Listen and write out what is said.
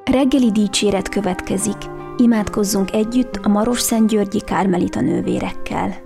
Reggeli dicséret következik. Imádkozzunk együtt a Marosszentgyörgyi kármelita nővérekkel.